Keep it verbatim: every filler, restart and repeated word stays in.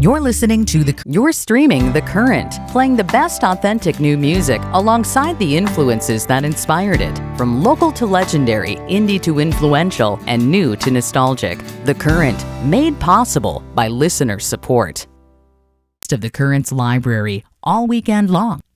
You're listening to the You're streaming The Current, playing the best authentic new music alongside the influences that inspired it. From local to legendary, indie to influential, and new to nostalgic. The Current, made possible by listener support. Of The Current's library all weekend long.